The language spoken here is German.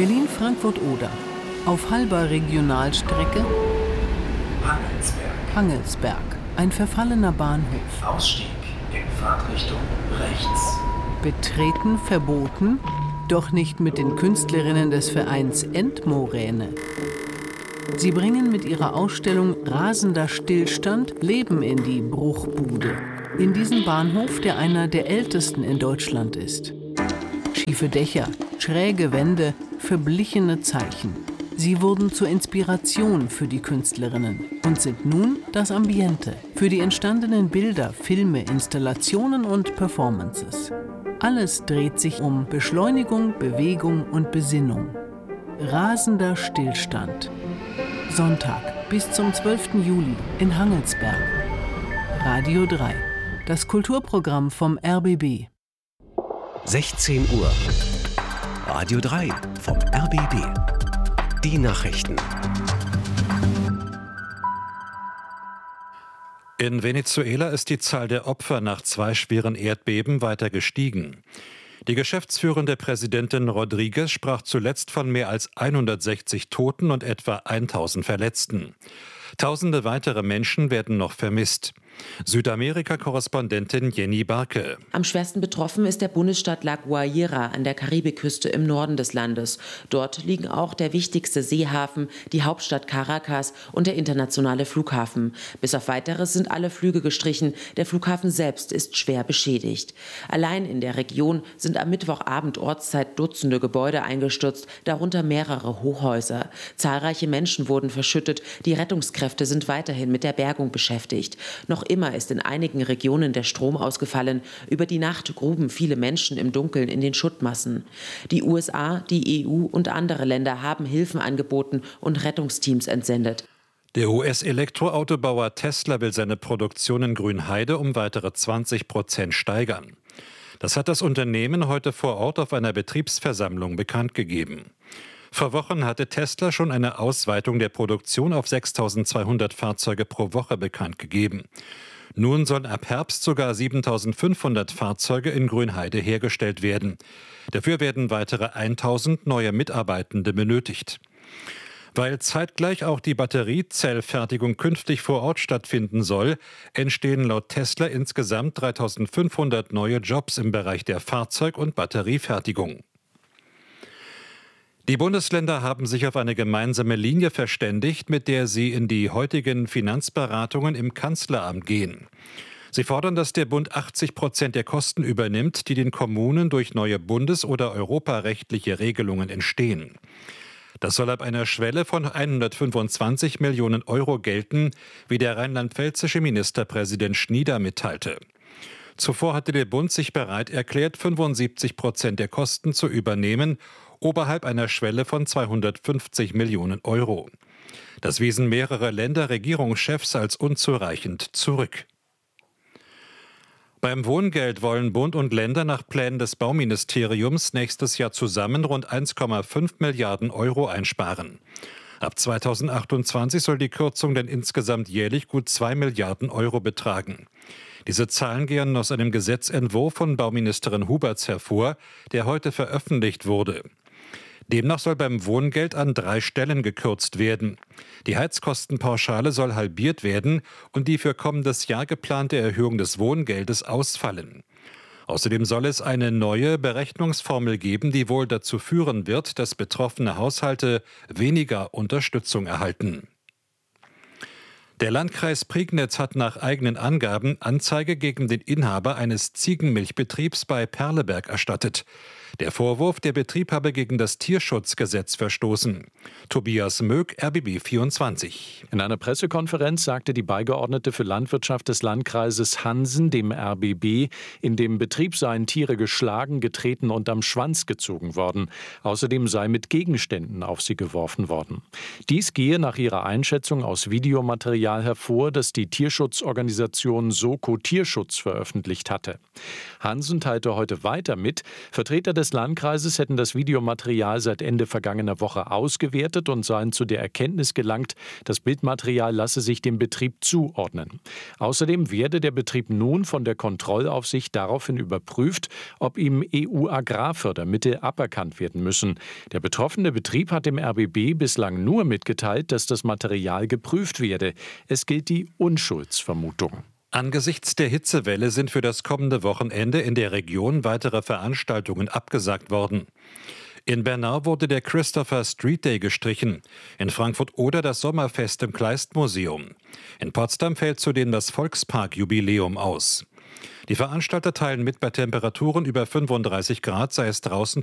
Berlin-Frankfurt-Oder. Auf halber Regionalstrecke Hangelsberg, ein verfallener Bahnhof. Ausstieg in Fahrtrichtung rechts. Betreten verboten, doch nicht mit den Künstlerinnen des Vereins Endmoräne. Sie bringen mit ihrer Ausstellung Rasender Stillstand Leben in die Bruchbude. In diesen Bahnhof, der einer der ältesten in Deutschland ist. Schiefe Dächer, schräge Wände, verblichene Zeichen. Sie wurden zur Inspiration für die Künstlerinnen und sind nun das Ambiente für die entstandenen Bilder, Filme, Installationen und Performances. Alles dreht sich um Beschleunigung, Bewegung und Besinnung. Rasender Stillstand. Sonntag bis zum 12. Juli in Hangelsberg. Radio 3. Das Kulturprogramm vom RBB. 16 Uhr. Radio 3 vom RBB. Die Nachrichten. In Venezuela ist die Zahl der Opfer nach 2 schweren Erdbeben weiter gestiegen. Die geschäftsführende Präsidentin Rodriguez sprach zuletzt von mehr als 160 Toten und etwa 1000 Verletzten. Tausende weitere Menschen werden noch vermisst. Südamerika-Korrespondentin Jenny Barke. Am schwersten betroffen ist der Bundesstaat La Guaira an der Karibikküste im Norden des Landes. Dort liegen auch der wichtigste Seehafen, die Hauptstadt Caracas und der internationale Flughafen. Bis auf Weiteres sind alle Flüge gestrichen. Der Flughafen selbst ist schwer beschädigt. Allein in der Region sind am Mittwochabend Ortszeit Dutzende Gebäude eingestürzt, darunter mehrere Hochhäuser. Zahlreiche Menschen wurden verschüttet. Die Rettungskräfte sind weiterhin mit der Bergung beschäftigt. Noch immer ist in einigen Regionen der Strom ausgefallen. Über die Nacht gruben viele Menschen im Dunkeln in den Schuttmassen. Die USA, die EU und andere Länder haben Hilfen angeboten und Rettungsteams entsendet. Der US-Elektroautobauer Tesla will seine Produktion in Grünheide um weitere 20% steigern. Das hat das Unternehmen heute vor Ort auf einer Betriebsversammlung bekannt gegeben. Vor Wochen hatte Tesla schon eine Ausweitung der Produktion auf 6.200 Fahrzeuge pro Woche bekannt gegeben. Nun sollen ab Herbst sogar 7.500 Fahrzeuge in Grünheide hergestellt werden. Dafür werden weitere 1.000 neue Mitarbeitende benötigt. Weil zeitgleich auch die Batteriezellfertigung künftig vor Ort stattfinden soll, entstehen laut Tesla insgesamt 3.500 neue Jobs im Bereich der Fahrzeug- und Batteriefertigung. Die Bundesländer haben sich auf eine gemeinsame Linie verständigt, mit der sie in die heutigen Finanzberatungen im Kanzleramt gehen. Sie fordern, dass der Bund 80% der Kosten übernimmt, die den Kommunen durch neue bundes- oder europarechtliche Regelungen entstehen. Das soll ab einer Schwelle von 125 Millionen Euro gelten, wie der rheinland-pfälzische Ministerpräsident Schnieder mitteilte. Zuvor hatte der Bund sich bereit erklärt, 75% der Kosten zu übernehmen, oberhalb einer Schwelle von 250 Millionen Euro. Das wiesen mehrere Länderregierungschefs als unzureichend zurück. Beim Wohngeld wollen Bund und Länder nach Plänen des Bauministeriums nächstes Jahr zusammen rund 1,5 Milliarden Euro einsparen. Ab 2028 soll die Kürzung dann insgesamt jährlich gut 2 Milliarden Euro betragen. Diese Zahlen gehen aus einem Gesetzentwurf von Bauministerin Huberts hervor, der heute veröffentlicht wurde. Demnach soll beim Wohngeld an 3 Stellen gekürzt werden. Die Heizkostenpauschale soll halbiert werden und die für kommendes Jahr geplante Erhöhung des Wohngeldes ausfallen. Außerdem soll es eine neue Berechnungsformel geben, die wohl dazu führen wird, dass betroffene Haushalte weniger Unterstützung erhalten. Der Landkreis Prignitz hat nach eigenen Angaben Anzeige gegen den Inhaber eines Ziegenmilchbetriebs bei Perleberg erstattet. Der Vorwurf, der Betrieb habe gegen das Tierschutzgesetz verstoßen. Tobias Möck, RBB 24. In einer Pressekonferenz sagte die Beigeordnete für Landwirtschaft des Landkreises Hansen dem RBB, in dem Betrieb seien Tiere geschlagen, getreten und am Schwanz gezogen worden. Außerdem sei mit Gegenständen auf sie geworfen worden. Dies gehe nach ihrer Einschätzung aus Videomaterial hervor, das die Tierschutzorganisation Soko Tierschutz veröffentlicht hatte. Hansen teilte heute weiter mit, Vertreter des Landkreises hätten das Videomaterial seit Ende vergangener Woche ausgewertet bewertet und seien zu der Erkenntnis gelangt, das Bildmaterial lasse sich dem Betrieb zuordnen. Außerdem werde der Betrieb nun von der Kontrollaufsicht daraufhin überprüft, ob ihm EU-Agrarfördermittel aberkannt werden müssen. Der betroffene Betrieb hat dem RBB bislang nur mitgeteilt, dass das Material geprüft werde. Es gilt die Unschuldsvermutung. Angesichts der Hitzewelle sind für das kommende Wochenende in der Region weitere Veranstaltungen abgesagt worden. In Bernau wurde der Christopher Street Day gestrichen, in Frankfurt-Oder das Sommerfest im Kleist-Museum. In Potsdam fällt zudem das Volkspark-Jubiläum aus. Die Veranstalter teilen mit, bei Temperaturen über 35 Grad sei es draußen